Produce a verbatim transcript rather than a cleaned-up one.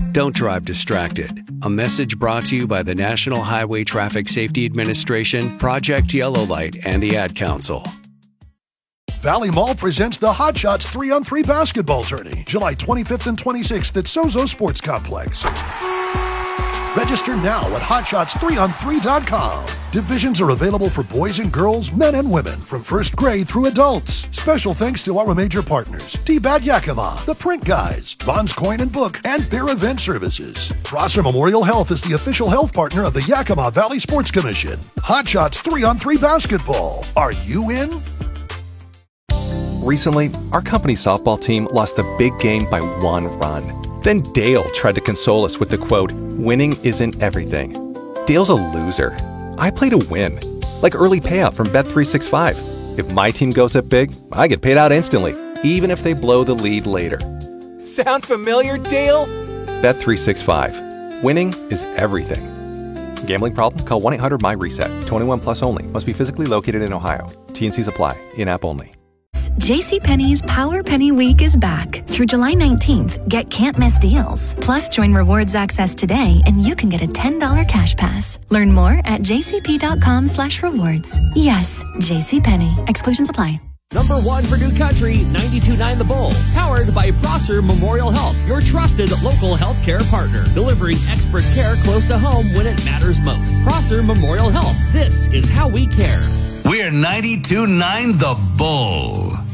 Don't drive distracted. A message brought to you by the National Highway Traffic Safety Administration, Project Yellow Light, and the Ad Council. Valley Mall presents the Hot Shots three on three basketball tourney, July twenty-fifth and twenty-sixth at Sozo Sports Complex. Register now at hot shots three on three dot com. Divisions are available for boys and girls, men and women, from first grade through adults. Special thanks to our major partners, T-Bat Yakima, The Print Guys, Bonds Coin and Book, and Beer Event Services. Prosser Memorial Health is the official health partner of the Yakima Valley Sports Commission. Hot Shots three on three basketball. Are you in? Recently, our company softball team lost the big game by one run. Then Dale tried to console us with the quote, "Winning isn't everything." Dale's a loser. I play to win. Like early payout from Bet three sixty-five. If my team goes up big, I get paid out instantly, even if they blow the lead later. Sound familiar, Dale? Bet three sixty-five. Winning is everything. Gambling problem? Call one eight hundred M Y reset. twenty-one plus only. Must be physically located in Ohio. T N Cs apply. In-app only. JCPenney's Power Penny Week is back. Through July nineteenth, get can't-miss deals. Plus, join Rewards Access today, and you can get a ten dollars cash pass. Learn more at jcp.com slash rewards. Yes, JCPenney. Exclusions apply. Number one for New Country, ninety-two point nine The Bull. Powered by Prosser Memorial Health, your trusted local healthcare partner. Delivering expert care close to home when it matters most. Prosser Memorial Health. This is how we care. We're ninety-two point nine The Bull.